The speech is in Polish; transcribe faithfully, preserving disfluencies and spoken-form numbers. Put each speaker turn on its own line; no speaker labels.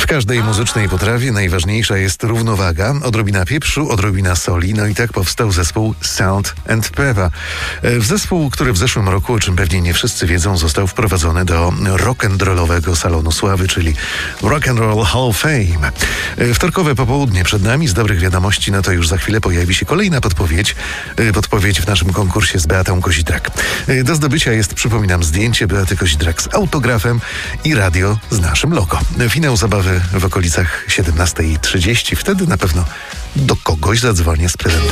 każdej muzycznej potrawie najważniejsza jest równowaga, odrobina pieprzu, odrobina soli, no i tak powstał zespół Salt and Pepper. W zespół, który w zeszłym roku, o czym pewnie nie wszyscy wiedzą, został wprowadzony do rock'n'rollowego salonu sławy, czyli Rock and Roll Hall of Fame. Wtorkowe popołudnie przed nami, z dobrych wiadomości, no to już za chwilę pojawi się kolejna podpowiedź, podpowiedź w naszym konkursie z Beatą Kozidrak. Do zdobycia jest, przypominam, zdjęcie Beaty Kozidrak z autografem i radio z naszym logo. Finał zabawy w okolicach siedemnasta trzydzieści. Wtedy na pewno do kogoś zadzwonię z prezentem.